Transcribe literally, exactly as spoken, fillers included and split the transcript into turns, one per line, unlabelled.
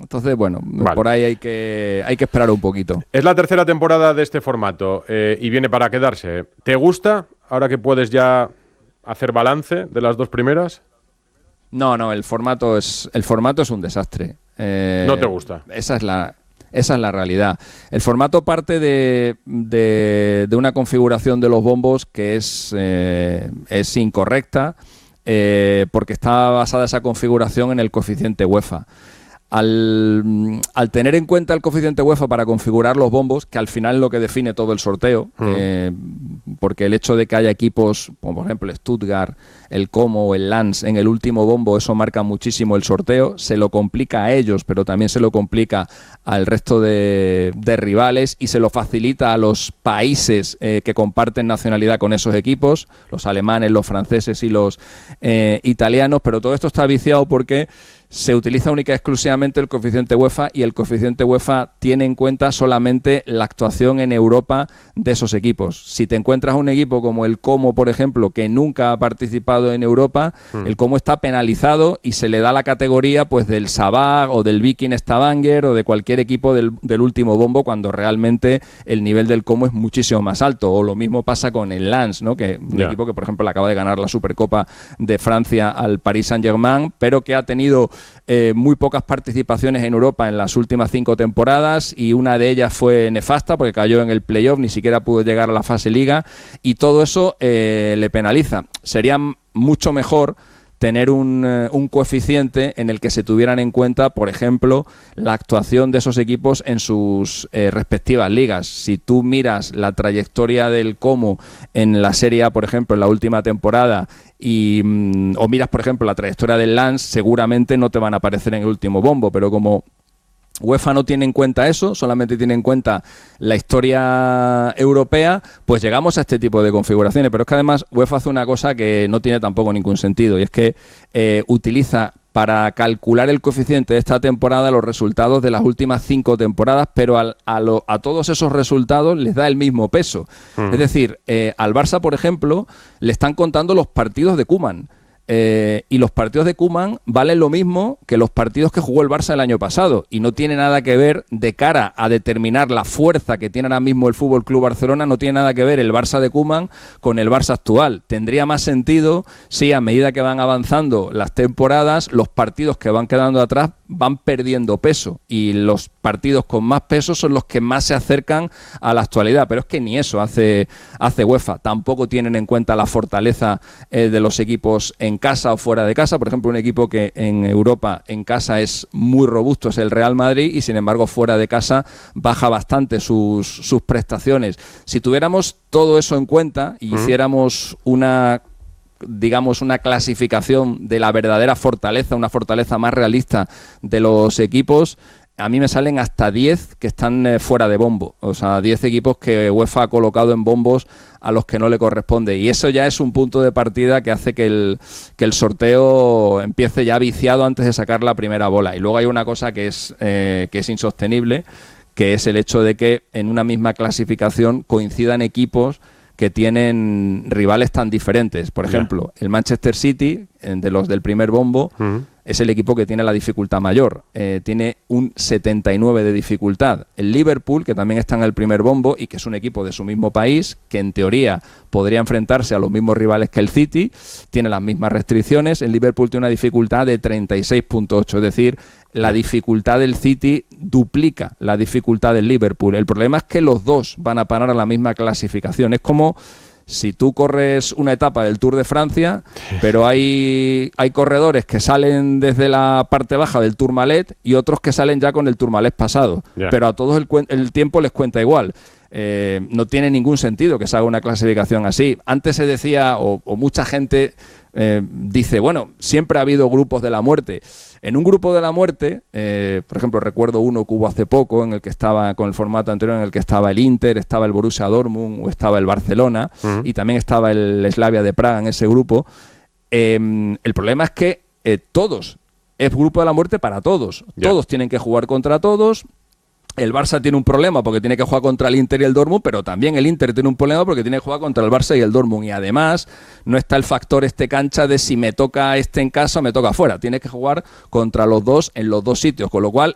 Entonces, bueno,
vale.
por ahí hay que, hay que esperar un poquito.
Es la tercera temporada de este formato eh, y viene para quedarse. ¿Te gusta ahora que puedes ya hacer balance de las dos primeras?
No, no, el formato es, el formato es un desastre. Eh,
¿No te gusta?
Esa es la... Esa es la realidad. El formato parte de, de, de una configuración de los bombos que es, eh, es incorrecta eh, porque está basada esa configuración en el coeficiente UEFA. Al, al tener en cuenta el coeficiente UEFA para configurar los bombos, que al final es lo que define todo el sorteo, uh-huh. eh, porque el hecho de que haya equipos, como por ejemplo Stuttgart, el Como o el Lens en el último bombo, eso marca muchísimo el sorteo, se lo complica a ellos, pero también se lo complica al resto de, de rivales y se lo facilita a los países eh, que comparten nacionalidad con esos equipos, los alemanes, los franceses y los eh, italianos, pero todo esto está viciado porque se utiliza única y exclusivamente el coeficiente UEFA y el coeficiente UEFA tiene en cuenta solamente la actuación en Europa de esos equipos. Si te encuentras un equipo como el Como, por ejemplo, que nunca ha participado en Europa, mm. el Como está penalizado y se le da la categoría pues del Sabah o del Viking Stavanger o de cualquier equipo del, del último bombo, cuando realmente el nivel del Como es muchísimo más alto. O lo mismo pasa con el Lens, ¿no? Que un yeah. equipo que, por ejemplo, le acaba de ganar la Supercopa de Francia al Paris Saint-Germain, pero que ha tenido Eh, muy pocas participaciones en Europa en las últimas cinco temporadas y una de ellas fue nefasta porque cayó en el playoff, ni siquiera pudo llegar a la fase liga y todo eso eh, le penaliza. Sería mucho mejor tener un, un coeficiente en el que se tuvieran en cuenta, por ejemplo, la actuación de esos equipos en sus eh, respectivas ligas. Si tú miras la trayectoria del Como en la Serie A, por ejemplo, en la última temporada, y mm, o miras, por ejemplo, la trayectoria del Lens, seguramente no te van a aparecer en el último bombo, pero como UEFA no tiene en cuenta eso, solamente tiene en cuenta la historia europea, pues llegamos a este tipo de configuraciones. Pero es que además UEFA hace una cosa que no tiene tampoco ningún sentido, y es que eh, utiliza para calcular el coeficiente de esta temporada los resultados de las últimas cinco temporadas, pero al, a, lo, a todos esos resultados les da el mismo peso. Mm. Es decir, eh, al Barça, por ejemplo, le están contando los partidos de Koeman. Eh, y los partidos de Koeman valen lo mismo que los partidos que jugó el Barça el año pasado y no tiene nada que ver de cara a determinar la fuerza que tiene ahora mismo el F C Barcelona, no tiene nada que ver el Barça de Koeman con el Barça actual. Tendría más sentido si a medida que van avanzando las temporadas, los partidos que van quedando atrás van perdiendo peso y los partidos con más peso son los que más se acercan a la actualidad, pero es que ni eso hace, hace UEFA. Tampoco tienen en cuenta la fortaleza eh, de los equipos en casa o fuera de casa. Por ejemplo, un equipo que en Europa en casa es muy robusto es el Real Madrid y sin embargo fuera de casa baja bastante sus, sus prestaciones. Si tuviéramos todo eso en cuenta y uh-huh. hiciéramos una digamos una clasificación de la verdadera fortaleza, una fortaleza más realista de los equipos, a mí me salen hasta diez que están eh, fuera de bombo, o sea, diez equipos que UEFA ha colocado en bombos a los que no le corresponde, y eso ya es un punto de partida que hace que el, que el sorteo empiece ya viciado antes de sacar la primera bola. Y luego hay una cosa que es, eh, que es insostenible, que es el hecho de que en una misma clasificación coincidan equipos que tienen rivales tan diferentes. Por ejemplo, yeah. el Manchester City, de los del primer bombo, uh-huh. es el equipo que tiene la dificultad mayor. Eh, tiene un setenta y nueve de dificultad. El Liverpool, que también está en el primer bombo y que es un equipo de su mismo país, que en teoría podría enfrentarse a los mismos rivales que el City, tiene las mismas restricciones. El Liverpool tiene una dificultad de treinta y seis punto ocho, es decir, la dificultad del City duplica la dificultad del Liverpool. El problema es que los dos van a parar a la misma clasificación. Es como si tú corres una etapa del Tour de Francia, pero hay, hay corredores que salen desde la parte baja del Tourmalet y otros que salen ya con el Tourmalet pasado. Yeah. Pero a todos el, el tiempo les cuenta igual. Eh, no tiene ningún sentido que se haga una clasificación así. Antes se decía, o, o mucha gente eh, dice, bueno, siempre ha habido grupos de la muerte. En un grupo de la muerte, eh, por ejemplo, recuerdo uno que hubo hace poco, en el que estaba, con el formato anterior, en el que estaba el Inter, estaba el Borussia Dortmund o estaba el Barcelona, uh-huh. y también estaba el Slavia de Praga en ese grupo. Eh, el problema es que eh, todos, es grupo de la muerte para todos. Yeah. Todos tienen que jugar contra todos. El Barça tiene un problema porque tiene que jugar contra el Inter y el Dortmund, pero también el Inter tiene un problema porque tiene que jugar contra el Barça y el Dortmund. Y además no está el factor este cancha de si me toca este en casa o me toca afuera. Tiene que jugar contra los dos en los dos sitios, con lo cual